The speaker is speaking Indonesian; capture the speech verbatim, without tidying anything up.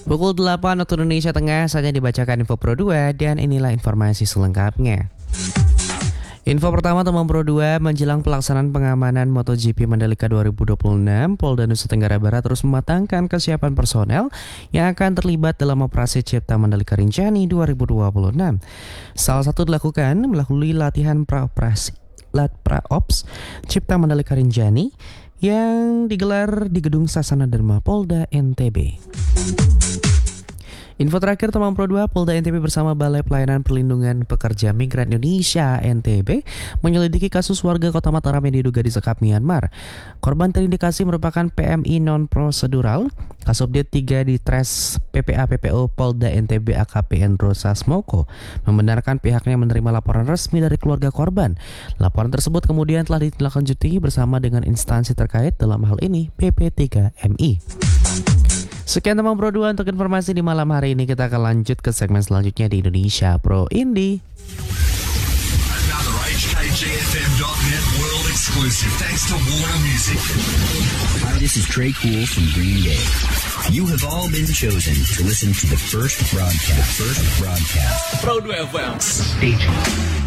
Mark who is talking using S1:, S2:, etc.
S1: Pukul delapan waktu Indonesia Tengah, saatnya dibacakan Info Pro dua dan inilah informasi selengkapnya. Info pertama teman Pro dua, menjelang pelaksanaan pengamanan MotoGP Mandalika dua ribu dua puluh enam, Polda Nusa Tenggara Barat terus mematangkan kesiapan personel yang akan terlibat dalam operasi Cipta Mandalika Rinjani dua ribu dua puluh enam. Salah satu dilakukan melalui latihan praoperasi Lat Praops Cipta Mandalika Rinjani yang digelar di Gedung Sasana Dharma Polda N T B. Info terakhir teman Pro dua, Polda N T B bersama Balai Pelayanan Perlindungan Pekerja Migran Indonesia N T B menyelidiki kasus warga Kota Mataram yang diduga disekap Myanmar. Korban terindikasi merupakan P M I non-prosedural. Kasubdit tiga di Tres P P A P P O Polda N T B A K P Endro Sasmoko membenarkan pihaknya menerima laporan resmi dari keluarga korban. Laporan tersebut kemudian telah ditindaklanjuti bersama dengan instansi terkait, dalam hal ini P P tiga M I. Sekian teman Pro dua untuk informasi di malam hari ini. Kita akan lanjut ke segmen selanjutnya di Indonesia Pro Indie.
S2: Another H K G F M dot net world exclusive thanks to Warner Music.
S3: Hi, this is Trey Cool from Green Day. You have all been chosen to listen to the first broadcast. The first broadcast.
S2: Pro dua F M. Stay tuned.